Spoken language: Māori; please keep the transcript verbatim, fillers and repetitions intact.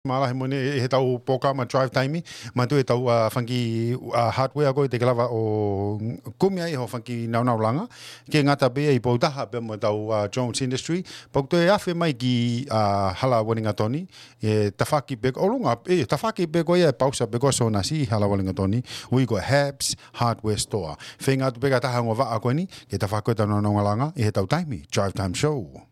Malahi mone he tau poka ma drive time ma tu e tau uh, funky uh, hardware ko te kalava o kumia i ho funky nau nau langa ke ngata be i po taha be mo tau uh, Jones Industry po to e afe mai ki uh, hala walinga toni e tafaki be o lunga e tafaki be ko e pausa be ko so na si hala walinga toni we go Habs Hardware Store fenga tu be ka taha ngova a ko ni ke tafako tau nau langa e he tau time drive time show